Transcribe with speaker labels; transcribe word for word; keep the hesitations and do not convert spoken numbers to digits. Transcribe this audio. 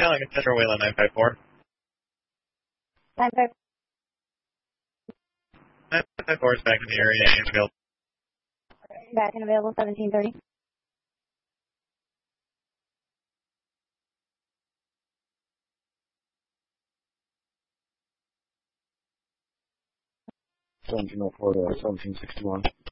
Speaker 1: Calling Central Wayland nine five four.
Speaker 2: nine five
Speaker 1: nine five four is back in the area and available.
Speaker 2: back and available seventeen thirty.
Speaker 3: seventeen oh four to seventeen sixty-one.